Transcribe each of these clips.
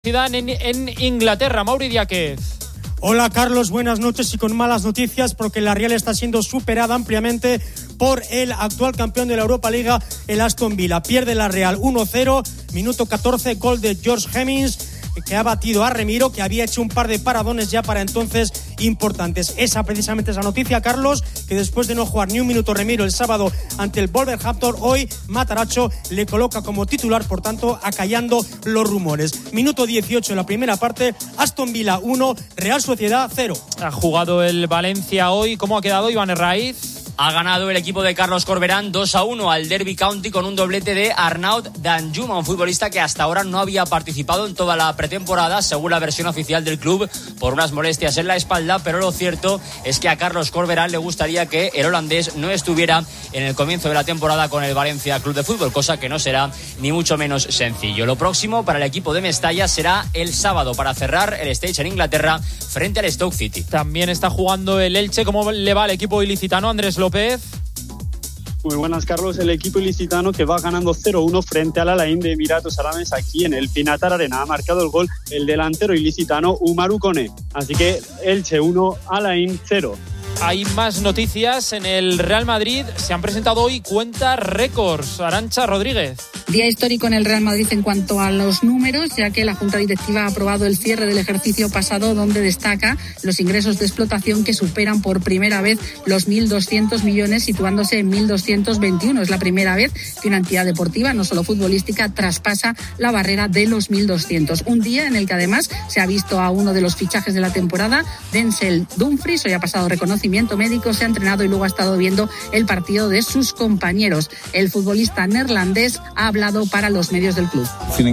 en Inglaterra. Mauri Diáquez. Hola Carlos, buenas noches y con malas noticias porque la Real está siendo superada ampliamente por el actual campeón de la Europa Liga, el Aston Villa. Pierde la Real 1-0, minuto 14, gol de George Hemmings, que ha batido a Remiro, que había hecho un par de paradones ya para entonces importantes. Esa precisamente es la noticia, Carlos, que después de no jugar ni un minuto Remiro el sábado ante el Wolverhampton, hoy Matarazzo le coloca como titular, por tanto acallando los rumores. Minuto 18 en la primera parte, Aston Villa 1, Real Sociedad 0. Ha jugado el Valencia hoy. ¿Cómo ha quedado, Iván Herraiz? Ha ganado el equipo de Carlos Corberán 2-1 al Derby County con un doblete de Arnaud Danjuma, un futbolista que hasta ahora no había participado en toda la pretemporada, según la versión oficial del club, por unas molestias en la espalda, pero lo cierto es que a Carlos Corberán le gustaría que el holandés no estuviera en el comienzo de la temporada con el Valencia Club de Fútbol, cosa que no será ni mucho menos sencillo. Lo próximo para el equipo de Mestalla será el sábado para cerrar el stage en Inglaterra frente al Stoke City. También está jugando el Elche. ¿Cómo le va al equipo ilicitano, Andrés López? Muy buenas, Carlos. El equipo ilicitano que va ganando 0-1 frente al Al-Ain de Emiratos Árabes aquí en el Pinatar Arena. Ha marcado el gol el delantero ilicitano Umaru Kone. Así que Elche 1, Al-Ain 0. Hay más noticias en el Real Madrid. Se han presentado hoy cuentas récords. Arantxa Rodríguez. Día histórico en el Real Madrid en cuanto a los números, ya que la Junta Directiva ha aprobado el cierre del ejercicio pasado, donde destaca los ingresos de explotación que superan por primera vez los 1.200 millones, situándose en 1.221. Es la primera vez que una entidad deportiva, no solo futbolística, traspasa la barrera de los 1.200. Un día en el que además se ha visto a uno de los fichajes de la temporada, Denzel Dumfries. Hoy ha pasado reconocimiento médico, se ha entrenado y luego ha estado viendo el partido de sus compañeros. El futbolista neerlandés ha hablado para los medios del club.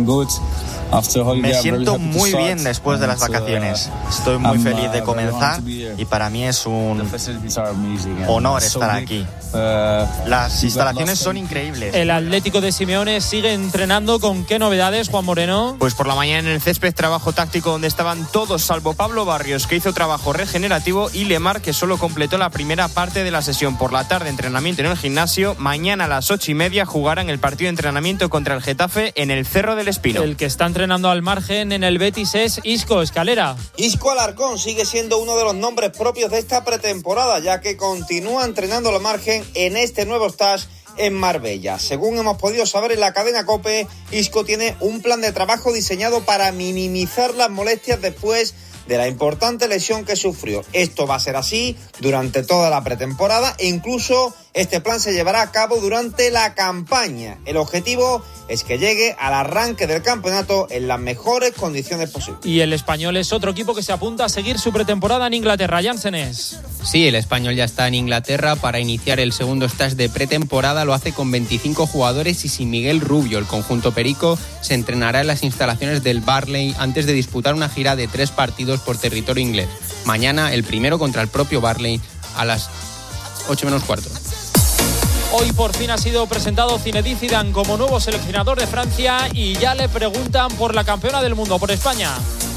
Me siento muy bien después de las vacaciones. Estoy muy feliz de comenzar y para mí es un honor estar aquí. Las instalaciones son increíbles. El Atlético de Simeone sigue entrenando. ¿Con qué novedades, Juan Moreno? Pues por la mañana en el césped, trabajo táctico donde estaban todos salvo Pablo Barrios, que hizo trabajo regenerativo, y Lemar, que solo completó la primera parte de la sesión. Por la tarde, entrenamiento en el gimnasio. Mañana a las 8:30 jugarán el partido de entrenamiento contra el Getafe en el Cerro del Espino. El que está entrenando al margen en el Betis es Isco Escalera. Isco Alarcón sigue siendo uno de los nombres propios de esta pretemporada, ya que continúa entrenando al margen en este nuevo stage en Marbella. Según hemos podido saber en la cadena COPE, Isco tiene un plan de trabajo diseñado para minimizar las molestias después de la importante lesión que sufrió. Esto va a ser así durante toda la pretemporada e incluso este plan se llevará a cabo durante la campaña. El objetivo es que llegue al arranque del campeonato en las mejores condiciones posibles. Y el Español es otro equipo que se apunta a seguir su pretemporada en Inglaterra. Jansenes. Sí, el Español ya está en Inglaterra para iniciar el segundo stage de pretemporada. Lo hace con 25 jugadores y sin Miguel Rubio. El conjunto perico se entrenará en las instalaciones del Burnley antes de disputar una gira de 3 partidos por territorio inglés. Mañana el primero contra el propio Burnley a las 8 menos cuarto. Hoy por fin ha sido presentado Zinedine Zidane como nuevo seleccionador de Francia y ya le preguntan por la campeona del mundo, por España.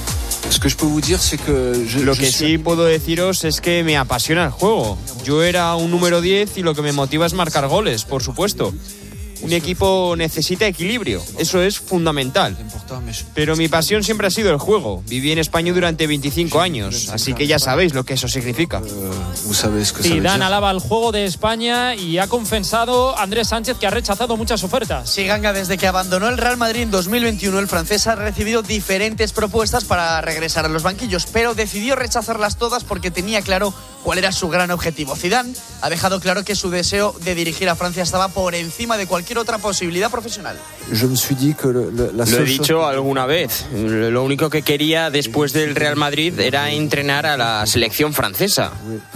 Lo que sí puedo deciros es que me apasiona el juego. Yo era un número 10 y lo que me motiva es marcar goles, por supuesto. Un equipo necesita equilibrio, eso es fundamental. Pero mi pasión siempre ha sido el juego. Viví en España durante 25 años, así que ya sabéis lo que eso significa. Zidane alaba el juego de España y ha confesado Andrés Sánchez que ha rechazado muchas ofertas. Sí, Ganga, desde que abandonó el Real Madrid en 2021, el francés ha recibido diferentes propuestas para regresar a los banquillos, pero decidió rechazarlas todas porque tenía claro cuál era su gran objetivo. Zidane ha dejado claro que su deseo de dirigir a Francia estaba por encima de cualquier otra posibilidad profesional. Lo he dicho alguna vez. Lo único que quería después del Real Madrid era entrenar a la selección francesa.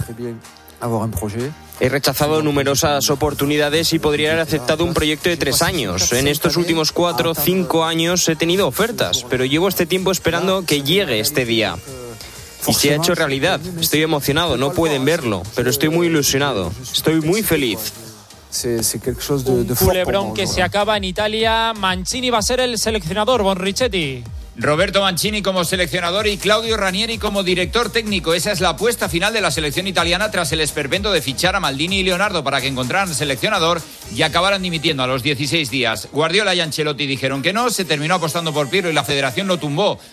He rechazado numerosas oportunidades y podría haber aceptado un proyecto de 3 años. En estos últimos 4 o 5 años he tenido ofertas, pero llevo este tiempo esperando que llegue este día. Y se ha hecho realidad. Estoy emocionado, no pueden verlo, pero estoy muy ilusionado. Estoy muy feliz. Un culebrón que se acaba en Italia. Mancini va a ser el seleccionador, Bonrichetti. Roberto Mancini como seleccionador y Claudio Ranieri como director técnico. Esa es la apuesta final de la selección italiana tras el esperpento de fichar a Maldini y Leonardo para que encontraran seleccionador y acabaran dimitiendo a los 16 días. Guardiola y Ancelotti dijeron que no, se terminó apostando por Pirlo y la federación lo tumbó.